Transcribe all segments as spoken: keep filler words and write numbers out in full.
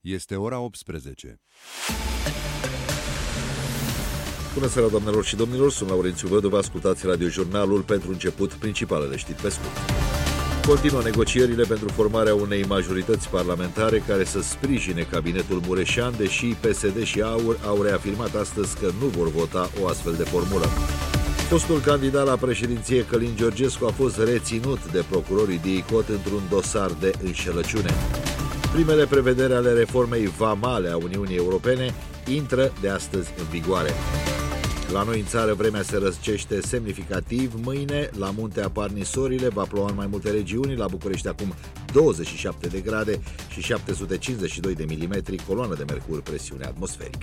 Este ora optsprezece. Bună seara, doamnelor și domnilor, sunt Laurențiu Vădu, vă ascultați radiojurnalul. Pentru început, principalele știri pe scurt. Continuă negocierile pentru formarea unei majorități parlamentare care să sprijine cabinetul Mureșan, deși P S D și AUR au reafirmat astăzi că nu vor vota o astfel de formulă. Fostul candidat la președinție Călin Georgescu a fost reținut de procurorii D I C O T într-un dosar de înșelăciune. Primele prevederi ale reformei vamale a Uniunii Europene intră de astăzi în vigoare. La noi în țară vremea se răscește semnificativ. Mâine la munte apar nisorile, va ploua în mai multe regiuni. La București acum douăzeci și șapte de grade și șapte sute cincizeci și doi de milimetri, coloană de mercur, presiune atmosferică.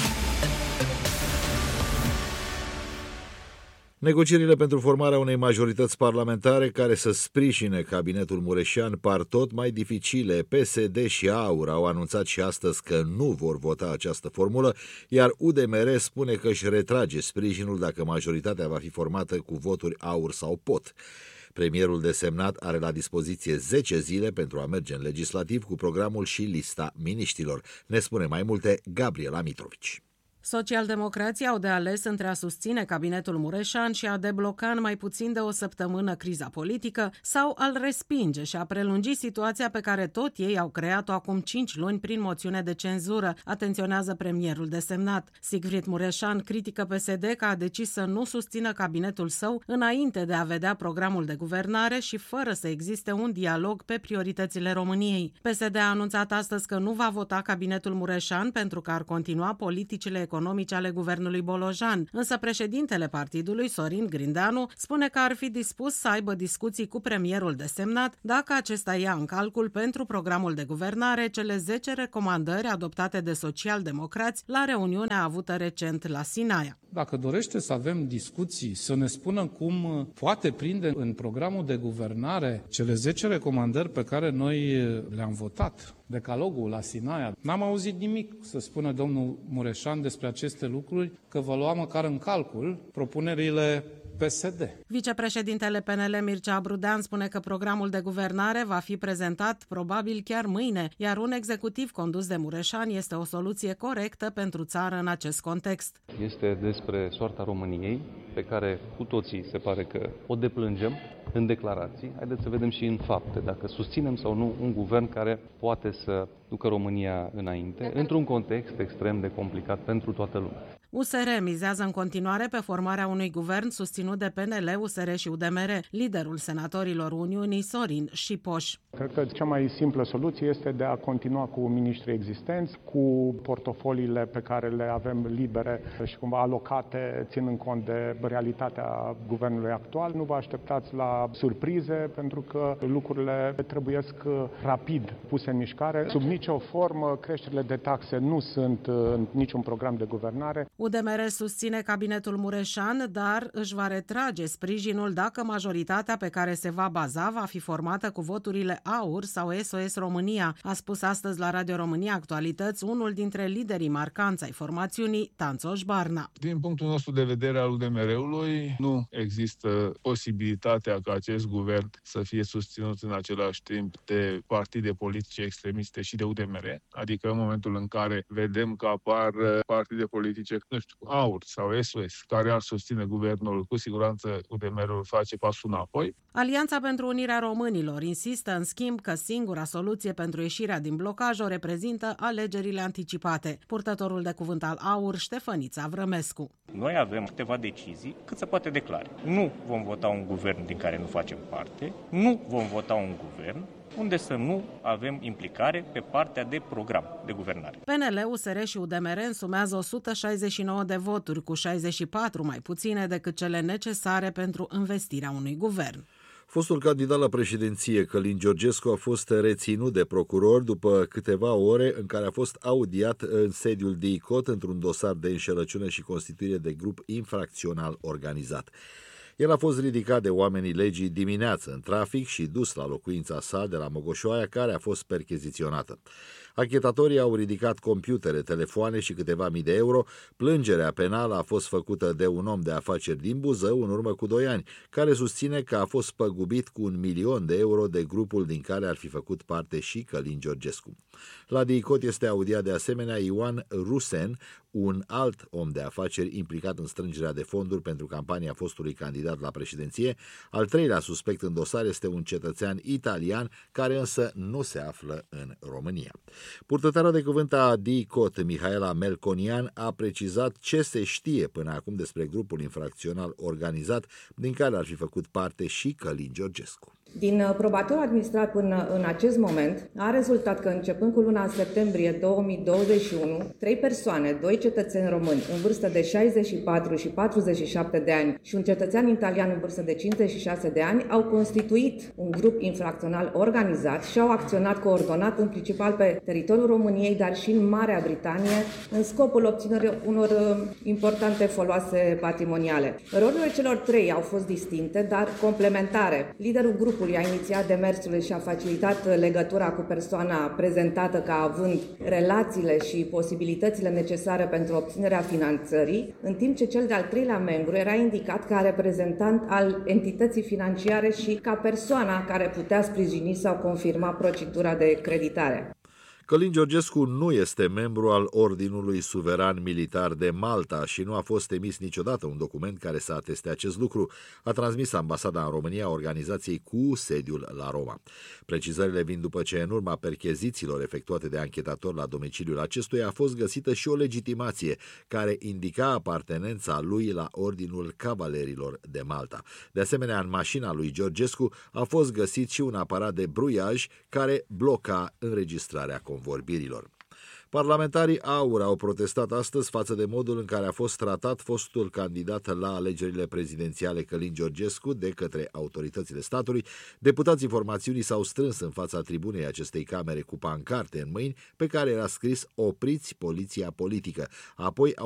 Negocierile pentru formarea unei majorități parlamentare care să sprijine cabinetul Mureșan par tot mai dificile. P S D și AUR au anunțat și astăzi că nu vor vota această formulă, iar U D M R spune că își retrage sprijinul dacă majoritatea va fi formată cu voturi AUR sau P O T. Premierul desemnat are la dispoziție zece zile pentru a merge în legislativ cu programul și lista miniștilor. Ne spune mai multe Gabriela Mitrovici. Socialdemocrații au de ales între a susține cabinetul Mureșan și a debloca în mai puțin de o săptămână criza politică sau a-l respinge și a prelungi situația pe care tot ei au creat-o acum cinci luni prin moțiune de cenzură, atenționează premierul desemnat. Sigfrid Mureșan critică P S D că a decis să nu susțină cabinetul său înainte de a vedea programul de guvernare și fără să existe un dialog pe prioritățile României. P S D a anunțat astăzi că nu va vota cabinetul Mureșan pentru că ar continua politicile economice economice ale guvernului Bolojan, însă președintele partidului, Sorin Grindeanu, spune că ar fi dispus să aibă discuții cu premierul desemnat dacă acesta ia în calcul pentru programul de guvernare cele zece recomandări adoptate de socialdemocrați la reuniunea avută recent la Sinaia. Dacă dorește să avem discuții, să ne spună cum poate prinde în programul de guvernare cele zece recomandări pe care noi le-am votat, decalogul la Sinaia. N-am auzit nimic să spună domnul Mureșan despre aceste lucruri, că va lua măcar în calcul propunerile P S D. Vicepreședintele P N L Mircea Brudean spune că programul de guvernare va fi prezentat probabil chiar mâine, iar un executiv condus de Mureșan este o soluție corectă pentru țară în acest context. Este despre soarta României, pe care cu toții se pare că o deplângem în declarații. Haideți să vedem și în fapte, dacă susținem sau nu un guvern care poate să ducă România înainte, într-un context extrem de complicat pentru toată lumea. U S R mizează în continuare pe formarea unui guvern susținut de P N L, U S R și U D M R, liderul senatorilor Uniunii, Sorin Șipoș. Cred că cea mai simplă soluție este de a continua cu miniștrii existenți, cu portofoliile pe care le avem libere și cumva alocate, ținând cont de realitatea guvernului actual. Nu vă așteptați la surprize, pentru că lucrurile trebuiesc rapid puse în mișcare. Sub nicio formă, creșterile de taxe nu sunt în niciun program de guvernare. U D M R susține cabinetul Mureșan, dar își va retrage sprijinul dacă majoritatea pe care se va baza va fi formată cu voturile AUR sau S O S România, a spus astăzi la Radio România Actualități unul dintre liderii marcanți ai formațiunii, Tanțoș Barna. Din punctul nostru de vedere al U D M R-ului, nu există posibilitatea ca acest guvern să fie susținut în același timp de partide politice extremiste și de U D M R, adică în momentul în care vedem că apar partide politice, nu știu, AUR sau S O S, care ar susține guvernul, cu siguranță U D M R-ul face pasul înapoi. Alianța pentru Unirea Românilor insistă, în schimb, că singura soluție pentru ieșirea din blocaj o reprezintă alegerile anticipate. Purtătorul de cuvânt al AUR, Ștefănița Vrămescu. Noi avem câteva decizii cât se poate declare. Nu vom vota un guvern din care nu facem parte, nu vom vota un guvern unde să nu avem implicare pe partea de program de guvernare. P N L, U S R și U D M R însumează o sută șaizeci și nouă de voturi, cu șaizeci și patru mai puține decât cele necesare pentru învestirea unui guvern. Fostul candidat la președinție Călin Georgescu a fost reținut de procuror după câteva ore în care a fost audiat în sediul D I C O T într-un dosar de înșelăciune și constituire de grup infracțional organizat. El a fost ridicat de oamenii legii dimineață în trafic și dus la locuința sa de la Mogoșoaia, care a fost percheziționată. Anchetatorii au ridicat computere, telefoane și câteva mii de euro. Plângerea penală a fost făcută de un om de afaceri din Buzău în urmă cu doi ani, care susține că a fost păgubit cu un milion de euro de grupul din care ar fi făcut parte și Călin Georgescu. La DICOT este audiat de asemenea Ioan Rusen, un alt om de afaceri implicat în strângerea de fonduri pentru campania fostului candidat la președinție. Al treilea suspect în dosar este un cetățean italian, care însă nu se află în România. Purtătoarea de cuvânt a DICOT, Mihaela Melconian, a precizat ce se știe până acum despre grupul infracțional organizat din care ar fi făcut parte și Călin Georgescu. Din probatorul administrat până în acest moment a rezultat că începând cu luna septembrie două mii douăzeci și unu, trei persoane, doi cetățeni români în vârstă de șaizeci și patru și patruzeci și șapte de ani și un cetățean italian în vârstă de cincizeci și șase de ani au constituit un grup infracțional organizat și au acționat coordonat în principal pe teritoriul României, dar și în Marea Britanie, în scopul obținerii unor importante foloase patrimoniale. Rolurile celor trei au fost distincte, dar complementare. Liderul grupului a inițiat demersurile și a facilitat legătura cu persoana prezentată ca având relațiile și posibilitățile necesare pentru obținerea finanțării, în timp ce cel de-al treilea membru era indicat ca reprezentant al entității financiare și ca persoana care putea sprijini sau confirma procedura de creditare. Călin Georgescu nu este membru al Ordinului Suveran Militar de Malta și nu a fost emis niciodată un document care să ateste acest lucru, a transmis ambasada în România organizației cu sediul la Roma. Precizările vin după ce, în urma perchezițiilor efectuate de anchetatori la domiciliul acestuia, a fost găsită și o legitimație care indica apartenența lui la Ordinul Cavalerilor de Malta. De asemenea, în mașina lui Georgescu a fost găsit și un aparat de bruiaj care bloca înregistrarea convorbirilor. Parlamentarii AUR au protestat astăzi față de modul în care a fost tratat fostul candidat la alegerile prezidențiale Călin Georgescu de către autoritățile statului. Deputații formațiunii s-au strâns în fața tribunei acestei camere cu pancarte în mâini pe care era scris "Opriți poliția politică". Apoi